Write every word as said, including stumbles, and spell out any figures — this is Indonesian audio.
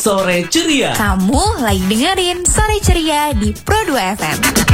Sore Ceria. Kamu lagi dengerin Sore Ceria di Pro dua F M.